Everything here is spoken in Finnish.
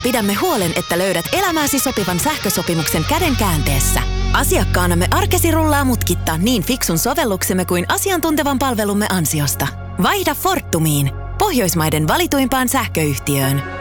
Pidämme huolen, että löydät elämääsi sopivan sähkösopimuksen käden käänteessä. Asiakkaanamme arkesi rullaa mutkitta niin fiksun sovelluksemme kuin asiantuntevan palvelumme ansiosta. Vaihda Fortumiin, Pohjoismaiden valituimpaan sähköyhtiöön.